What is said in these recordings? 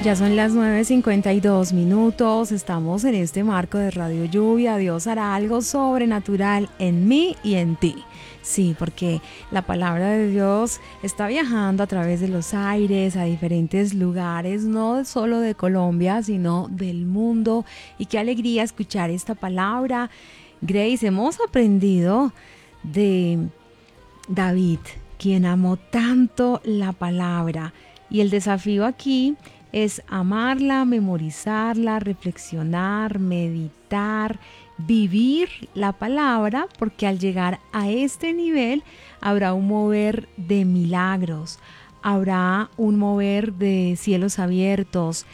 Ya son las 9:52, estamos en este marco de Radio Lluvia. Dios hará algo sobrenatural en mí y en ti. Sí, porque la palabra de Dios está viajando a través de los aires a diferentes lugares, no solo de Colombia, sino del mundo. Y qué alegría escuchar esta palabra. Grace, hemos aprendido de David, quien amó tanto la palabra. Y el desafío aquí es amarla, memorizarla, reflexionar, meditar, vivir la palabra, porque al llegar a este nivel habrá un mover de milagros, habrá un mover de cielos abiertos.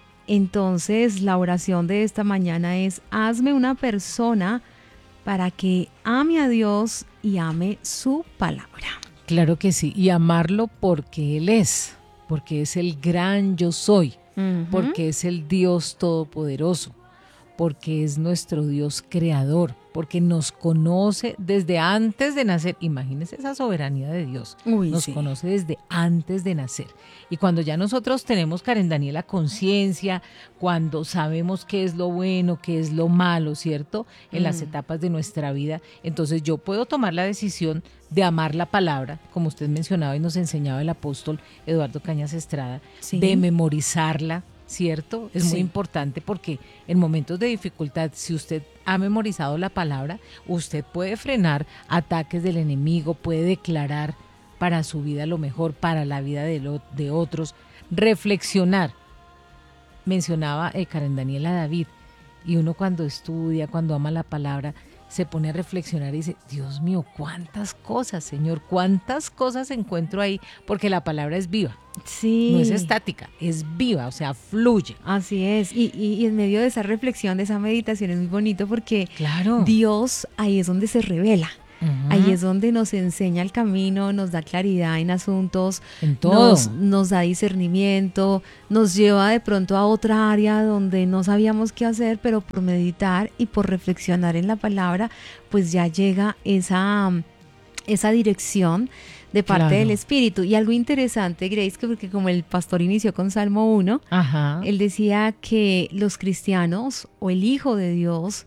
Entonces la oración de esta mañana es: hazme una persona para que ame a Dios y ame su palabra. Claro que sí, y amarlo porque Él es, porque es el gran yo soy, porque es el Dios todopoderoso, porque es nuestro Dios creador, porque nos conoce desde antes de nacer. Imagínense esa soberanía de Dios. Nos conoce desde antes de nacer. Y cuando ya nosotros tenemos, Karen Daniela, conciencia, cuando sabemos qué es lo bueno, qué es lo malo, ¿cierto? En las etapas de nuestra vida, entonces yo puedo tomar la decisión de amar la palabra, como usted mencionaba y nos enseñaba el apóstol Eduardo Cañas Estrada, de memorizarla, ¿cierto? Es muy importante porque en momentos de dificultad, si usted ha memorizado la palabra, usted puede frenar ataques del enemigo, puede declarar para su vida lo mejor, para la vida de otros, reflexionar. Mencionaba Karen Daniela David, y uno cuando estudia, cuando ama la palabra, se pone a reflexionar y dice: Dios mío, cuántas cosas, Señor, cuántas cosas encuentro ahí, porque la palabra es viva. Sí. No es estática, es viva, o sea, fluye. Así es, y en medio de esa reflexión, de esa meditación, es muy bonito porque claro, Dios ahí es donde se revela. Ahí es donde nos enseña el camino, nos da claridad en asuntos, en todo. Nos da discernimiento, nos lleva de pronto a otra área donde no sabíamos qué hacer, pero por meditar y por reflexionar en la palabra, pues ya llega esa dirección de parte del Espíritu. Y algo interesante, Grace, que porque como el pastor inició con Salmo 1, él decía que los cristianos o el Hijo de Dios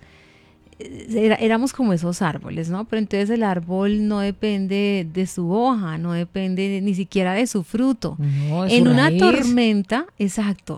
éramos como esos árboles, ¿no? Pero entonces el árbol no depende de su hoja, no depende ni siquiera de su fruto. No, en una raíz. Tormenta, exacto,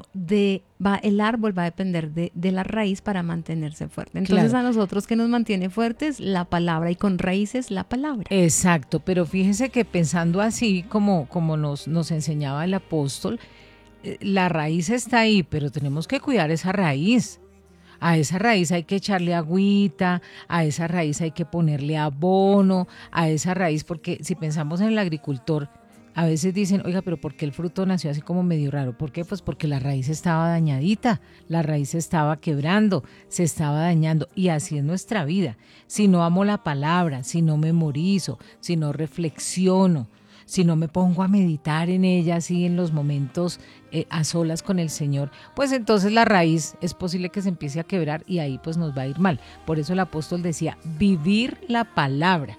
el árbol va a depender de la raíz para mantenerse fuerte. Entonces a nosotros, ¿qué nos mantiene fuertes? La palabra, y con raíces la palabra. Exacto, pero fíjese que pensando así como nos enseñaba el apóstol, la raíz está ahí, pero tenemos que cuidar esa raíz. A esa raíz hay que echarle agüita, a esa raíz hay que ponerle abono, a esa raíz, porque si pensamos en el agricultor, a veces dicen: oiga, pero ¿por qué el fruto nació así como medio raro? ¿Por qué? Pues porque la raíz estaba dañadita, la raíz se estaba quebrando, se estaba dañando, y así es nuestra vida. Si no amo la palabra, si no memorizo, si no reflexiono, si no me pongo a meditar en ella así en los momentos a solas con el Señor, pues entonces la raíz es posible que se empiece a quebrar y ahí pues nos va a ir mal. Por eso el apóstol decía: vivir la palabra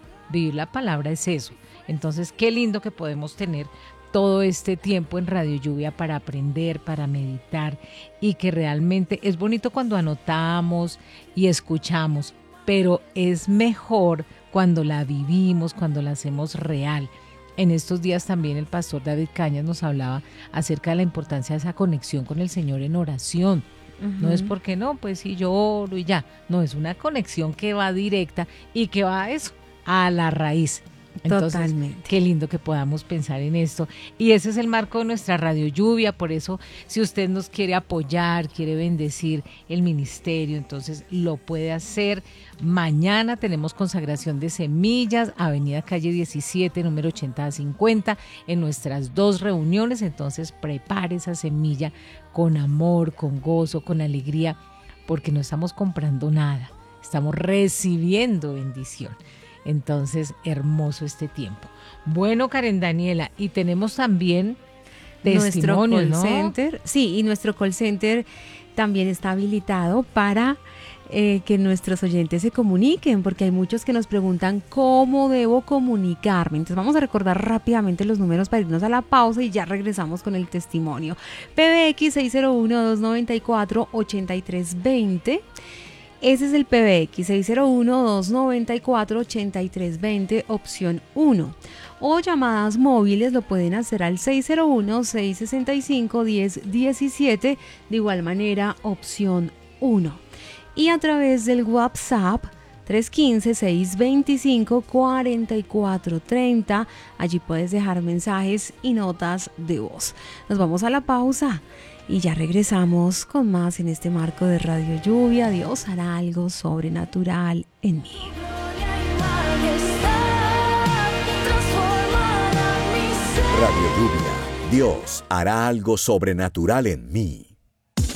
es eso. Entonces qué lindo que podemos tener todo este tiempo en Radio Lluvia para aprender, para meditar, y que realmente es bonito cuando anotamos y escuchamos, pero es mejor cuando la vivimos, cuando la hacemos real. En estos días también el pastor David Cañas nos hablaba acerca de la importancia de esa conexión con el Señor en oración. No es porque no, pues sí, yo oro y ya. No, es una conexión que va directa y que va a eso, a la raíz. Entonces, totalmente. Qué lindo que podamos pensar en esto. Y ese es el marco de nuestra Radio Lluvia. Por eso, si usted nos quiere apoyar, quiere bendecir el ministerio, entonces lo puede hacer. Mañana tenemos consagración de semillas, Avenida Calle 17, número 80-50, en nuestras 2 reuniones. Entonces prepare esa semilla con amor, con gozo, con alegría, porque no estamos comprando nada, estamos recibiendo bendición. Entonces, hermoso este tiempo. Bueno, Karen Daniela, y tenemos también testimonios, nuestro call center, sí, y nuestro call center también está habilitado para que nuestros oyentes se comuniquen, porque hay muchos que nos preguntan cómo debo comunicarme. Entonces vamos a recordar rápidamente los números para irnos a la pausa y ya regresamos con el testimonio. PBX 601-294-8320. Ese es el PBX 601-294-8320, opción 1. O llamadas móviles lo pueden hacer al 601-665-1017, de igual manera, opción 1. Y a través del WhatsApp 315-625-4430. Allí puedes dejar mensajes y notas de voz. Nos vamos a la pausa y ya regresamos con más en este marco de Radio Lluvia. Dios hará algo sobrenatural en mí. Radio Lluvia. Dios hará algo sobrenatural en mí.